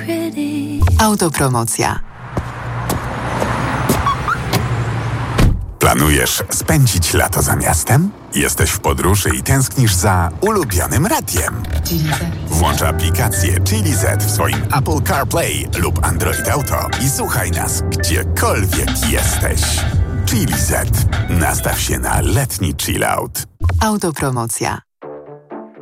Autopromocja. Planujesz spędzić lato za miastem? Jesteś w podróży i tęsknisz za ulubionym radiem? Włącz aplikację Chili Z w swoim Apple CarPlay lub Android Auto i słuchaj nas gdziekolwiek jesteś. Chili Z. Nastaw się na letni chill out. Autopromocja.